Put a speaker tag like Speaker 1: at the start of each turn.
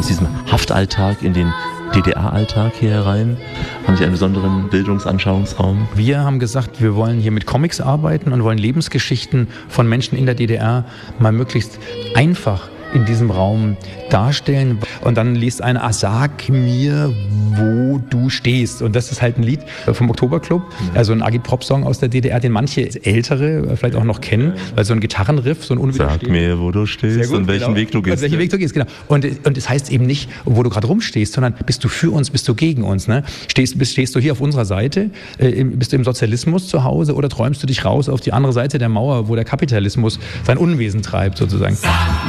Speaker 1: aus diesem Haftalltag in den DDR-Alltag hier herein, haben Sie einen besonderen Bildungsanschauungsraum?
Speaker 2: Wir haben gesagt, wir wollen hier mit Comics arbeiten und wollen Lebensgeschichten von Menschen in der DDR mal möglichst einfach in diesem Raum darstellen. Und dann liest einer, sag mir, wo du stehst. Und das ist halt ein Lied vom Oktoberclub, also ein Agitprop-Song aus der DDR, den manche Ältere vielleicht auch noch kennen, weil so ein Gitarrenriff, so ein unwiderstehliches.
Speaker 1: Sag mir, wo du stehst und welchen Weg du gehst.
Speaker 2: Und welchen Weg du gehst, genau. Und es heißt eben nicht, wo du gerade rumstehst, sondern bist du für uns, bist du gegen uns. Ne? Stehst du hier auf unserer Seite, bist du im Sozialismus zu Hause oder träumst du dich raus auf die andere Seite der Mauer, wo der Kapitalismus sein Unwesen treibt sozusagen.